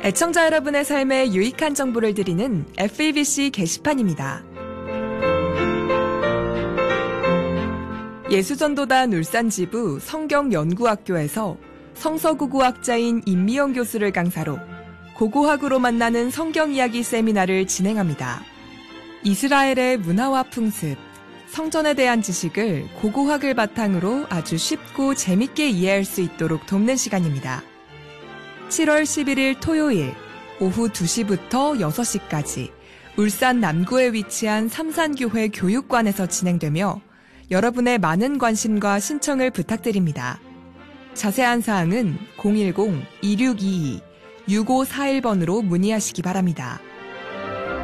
애청자 여러분의 삶에 유익한 정보를 드리는 FEBC 게시판입니다. 예수전도단 울산지부 성경연구학교에서 성서고고학자인 임미영 교수를 강사로 고고학으로 만나는 성경 이야기 세미나를 진행합니다. 이스라엘의 문화와 풍습, 성전에 대한 지식을 고고학을 바탕으로 아주 쉽고 재밌게 이해할 수 있도록 돕는 시간입니다. 7월 11일 토요일 오후 2시부터 6시까지 울산 남구에 위치한 삼산교회 교육관에서 진행되며 여러분의 많은 관심과 신청을 부탁드립니다. 자세한 사항은 010-2622-6541번으로 문의하시기 바랍니다.